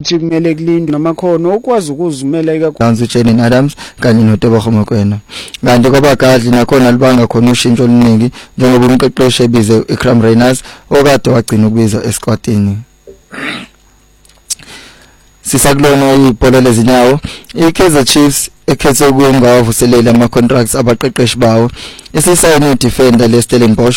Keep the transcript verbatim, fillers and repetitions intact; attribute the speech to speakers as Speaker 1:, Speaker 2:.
Speaker 1: ukuthi kumele kulindwe namakhono okwazi ukuzimela kakhulu
Speaker 2: Dansi Jane Adams kanye noTebogo Mokoena kanti kwabagadli nakhona libanga khona ushintsho oluningi njengoba umqeqeshi ebize iCram Rainers okade wagcina ukubizwa esquadini Sisakulona ibhola lezinyawo iKaizer Chiefs ekhethe ukuyengawavuselela ama contracts abaqeqeshi bawo isisayine defender leStellenbosch